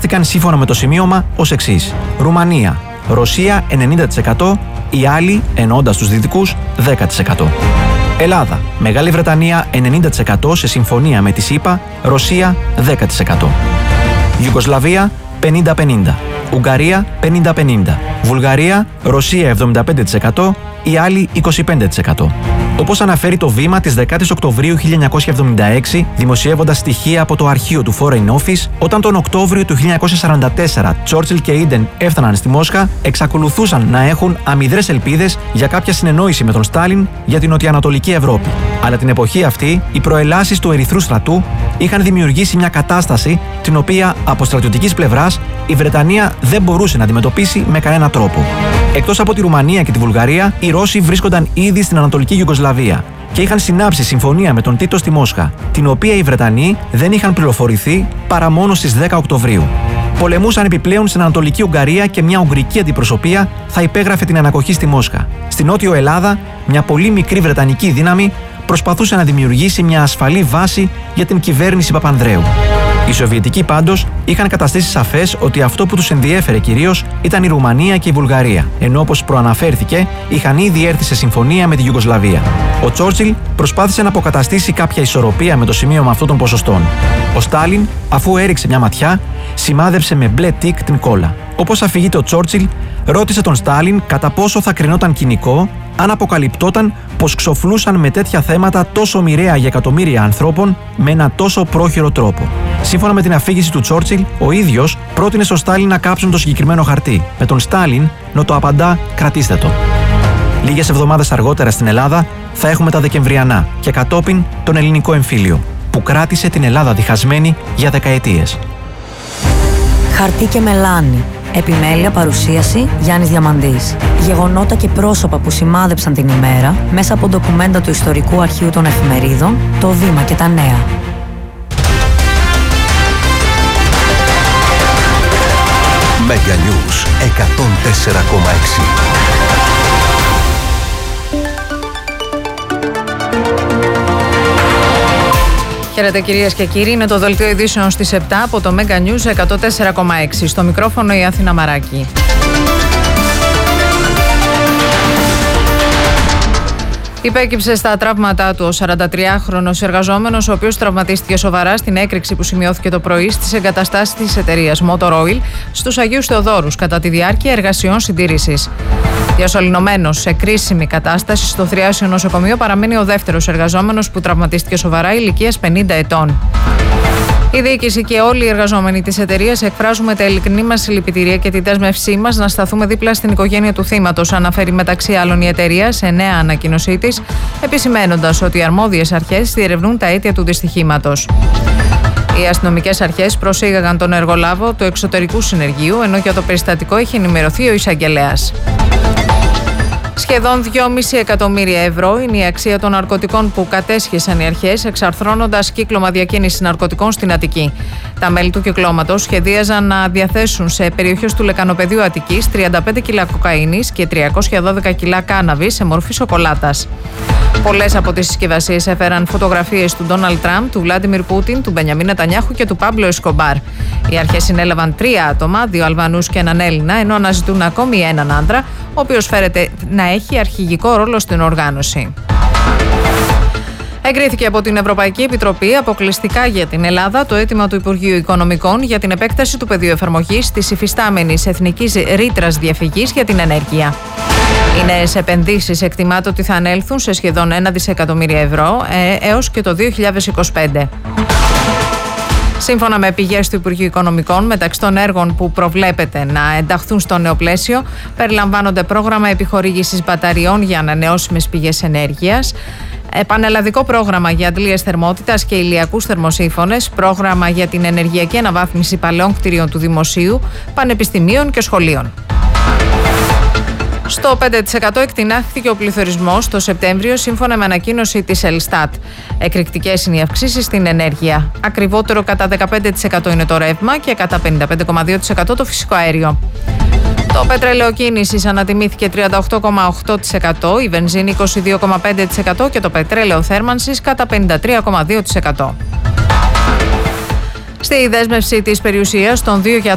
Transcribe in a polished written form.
διαχειρίστηκαν σύμφωνα με το σημείωμα ως εξής: Ρουμανία, Ρωσία 90%, οι άλλοι, εννοώντας τους δυτικούς, 10%. Ελλάδα, Μεγάλη Βρετανία 90% σε συμφωνία με τη ΣΥΠΑ, Ρωσία 10%. Ιουγκοσλαβία 50-50, Ουγγαρία 50-50, Βουλγαρία, Ρωσία 75%, οι άλλοι 25%. Όπως αναφέρει το Βήμα της 10ης Οκτωβρίου 1976, δημοσιεύοντας στοιχεία από το αρχείο του Foreign Office, όταν τον Οκτώβριο του 1944 Τσόρτσιλ και Ίντεν έφταναν στη Μόσχα, εξακολουθούσαν να έχουν αμυδρές ελπίδες για κάποια συνεννόηση με τον Στάλιν για την νοτιοανατολική Ευρώπη. Αλλά την εποχή αυτή, οι προελάσεις του Ερυθρού Στρατού είχαν δημιουργήσει μια κατάσταση την οποία από στρατιωτικής πλευράς η Βρετανία δεν μπορούσε να αντιμετωπίσει με κανένα τρόπο. Εκτός από τη Ρουμανία και τη Βουλγαρία, οι Ρώσοι βρίσκονταν ήδη στην Ανατολική Ιουγκοσλαβία και είχαν συνάψει συμφωνία με τον Τίτο στη Μόσχα, την οποία οι Βρετανοί δεν είχαν πληροφορηθεί παρά μόνο στις 10 Οκτωβρίου. Πολεμούσαν επιπλέον στην Ανατολική Ουγγαρία και μια ουγγρική αντιπροσωπεία θα υπέγραφε την ανακοχή στη Μόσχα. Στην Νότιο Ελλάδα, μια πολύ μικρή βρετανική δύναμη προσπαθούσε να δημιουργήσει μια ασφαλή βάση για την κυβέρνηση Παπανδρέου. Οι Σοβιετικοί πάντως είχαν καταστήσει σαφές ότι αυτό που τους ενδιέφερε κυρίως ήταν η Ρουμανία και η Βουλγαρία, ενώ όπως προαναφέρθηκε είχαν ήδη έρθει σε συμφωνία με τη Ιουγκοσλαβία. Ο Τσόρτσιλ προσπάθησε να αποκαταστήσει κάποια ισορροπία με το σημείωμα αυτών των ποσοστών. Ο Στάλιν, αφού έριξε μια ματιά, σημάδεψε με μπλε τικ την κόλλα. Όπως αφηγείται ο Τσόρτσιλ, ρώτησε τον Στάλιν κατά πόσο θα κρινόταν κοινικό αν αποκαλυπτόταν πως ξοφλούσαν με τέτοια θέματα τόσο μοιραία για εκατομμύρια ανθρώπων με ένα τόσο πρόχειρο τρόπο. Σύμφωνα με την αφήγηση του Τσόρτσιλ, ο ίδιος πρότεινε στο Στάλιν να κάψουν το συγκεκριμένο χαρτί, με τον Στάλιν να το απαντά «κρατήστε το». Λίγες εβδομάδες αργότερα στην Ελλάδα θα έχουμε τα Δεκεμβριανά και κατόπιν τον ελληνικό εμφύλιο, που κράτησε την Ελλάδα διχασμένη για δεκαετίες. Χαρτί και μελάνι. Επιμέλεια, παρουσίαση Γιάννης Διαμαντής. Γεγονότα και πρόσωπα που σημάδεψαν την ημέρα μέσα από ντοκουμέντα του Ιστορικού Αρχείου των Εφημερίδων, το Βήμα και τα Νέα. Mega News 104,6. Χαίρετε κυρίες και κύριοι, είναι το δελτίο ειδήσεων στις 7 από το Mega News 104,6. Στο μικρόφωνο η Αθήνα Μαράκη. Υπέκυψε στα τραύματά του ο 43χρονος εργαζόμενος, ο οποίος τραυματίστηκε σοβαρά στην έκρηξη που σημειώθηκε το πρωί στις εγκαταστάσεις της εταιρείας Motor Oil στους Αγίους Θεοδόρους κατά τη διάρκεια εργασιών συντήρησης. Διασωληνωμένος σε κρίσιμη κατάσταση στο Θριάσιο νοσοκομείο παραμένει ο δεύτερος εργαζόμενος που τραυματίστηκε σοβαρά ηλικίας 50 ετών. Η διοίκηση και όλοι οι εργαζόμενοι της εταιρείας εκφράζουμε τα ειλικρινή μας συλληπιτήρια και τη δέσμευσή μας να σταθούμε δίπλα στην οικογένεια του θύματος, αναφέρει μεταξύ άλλων η εταιρεία σε νέα ανακοίνωσή της, επισημαίνοντας ότι οι αρμόδιες αρχές διερευνούν τα αίτια του δυστυχήματος. Οι αστυνομικές αρχές προσήγαγαν τον εργολάβο του εξωτερικού συνεργείου, ενώ για το περιστατικό έχει ενημερωθεί ο εισαγγελέας. Σχεδόν 2,5 εκατομμύρια ευρώ είναι η αξία των ναρκωτικών που κατέσχεσαν οι αρχές, εξαρθρώνοντας κύκλωμα διακίνησης ναρκωτικών στην Αττική. Τα μέλη του κυκλώματος σχεδίαζαν να διαθέσουν σε περιοχές του Λεκανοπεδίου Αττικής 35 κιλά κοκαίνης και 312 κιλά κάναβη σε μορφή σοκολάτας. Πολλές από τις συσκευασίες έφεραν φωτογραφίες του Ντόναλντ Τραμπ, του Βλάντιμιρ Πούτιν, του Μπενιαμίν Νετανιάχου και του Πάμπλο Εσκομπάρ. Οι αρχές συνέλαβαν 3 άτομα, 2 Αλβανούς και έναν Έλληνα, ενώ αναζητούν ακόμη έναν άντρα, ο οποίος φέρεται να έχει αρχηγικό ρόλο στην οργάνωση. Εγκρίθηκε από την Ευρωπαϊκή Επιτροπή αποκλειστικά για την Ελλάδα το αίτημα του Υπουργείου Οικονομικών για την επέκταση του πεδίου εφαρμογής της υφιστάμενης εθνικής ρήτρας διαφυγής για την ενέργεια. Οι νέες επενδύσεις εκτιμάται ότι θα ανέλθουν σε σχεδόν 1 δισεκατομμύρια ευρώ έως και το 2025. Σύμφωνα με πηγές του Υπουργείου Οικονομικών, μεταξύ των έργων που προβλέπεται να ενταχθούν στο νέο πλαίσιο, περιλαμβάνονται πρόγραμμα επιχορήγησης μπαταριών για ανανεώσιμες πηγές ενέργειας, πανελλαδικό πρόγραμμα για αντλίες θερμότητας και ηλιακούς θερμοσύφωνες, πρόγραμμα για την ενεργειακή αναβάθμιση παλαιών κτηρίων του δημοσίου, πανεπιστημίων και σχολείων. Στο 5% εκτινάχθηκε ο πληθωρισμός το Σεπτέμβριο σύμφωνα με ανακοίνωση της Ελστάτ. Εκρηκτικές είναι οι αυξήσεις στην ενέργεια. Ακριβότερο κατά 15% είναι το ρεύμα και κατά 55,2% το φυσικό αέριο. Το πετρέλαιο κίνησης ανατιμήθηκε 38,8%, η βενζίνη 22,5% και το πετρέλαιο θέρμανσης κατά 53,2%. Στη δέσμευση της περιουσίας των 2